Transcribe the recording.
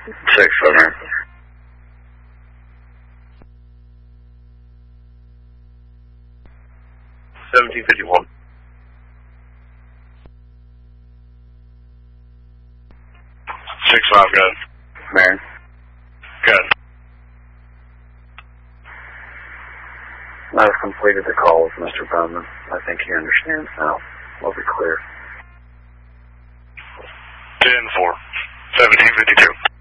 6 Southern. $17.51. 6-5, good. Marion. Good. I've completed the call with Mr. Bowman. I think he understands now. We'll be clear. 10-4. 1752.